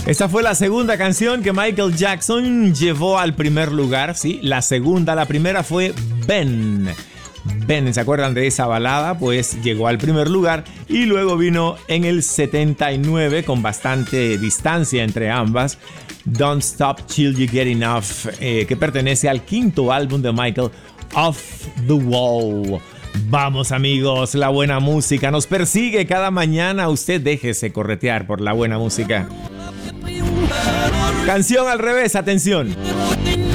Esta fue la segunda canción que Michael Jackson llevó al primer lugar, ¿sí? La segunda, la primera fue Ben. Ben, ¿se acuerdan de esa balada? Pues llegó al primer lugar y luego vino en el 79 con bastante distancia entre ambas, Don't Stop Till You Get Enough, que pertenece al quinto álbum de Michael, Off the Wall. Vamos amigos, la buena música nos persigue cada mañana. Usted déjese corretear por la buena música. Canción al revés, atención.